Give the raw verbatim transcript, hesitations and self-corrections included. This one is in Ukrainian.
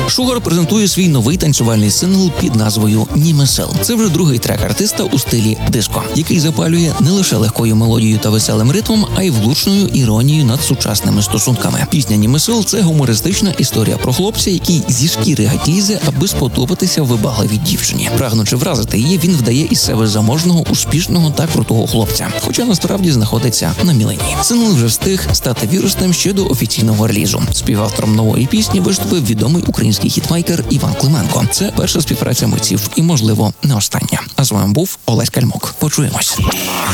Шугар презентує свій новий танцювальний сингл під назвою «Німесел». Це вже другий трек артиста у стилі диско, який запалює не лише легкою мелодією та веселим ритмом, а й влучною іронією над сучасними стосунками. Пісня «Німесел» – це гумористична історія про хлопця, який зі шкіри геть лізе, аби сподобатися вибагливій дівчині. Прагнучи вразити її, він вдає із себе заможного, успішного та крутого хлопця, хоча насправді знаходиться на мілені. Сингл вже встиг стати вірусним ще до офіційного релізу. Співавтором нової пісні виступив відомий український хітмейкер Іван Клименко. Це перша співпраця митців і, можливо, не остання. А з вами був Олесь Кальмук. Почуємось.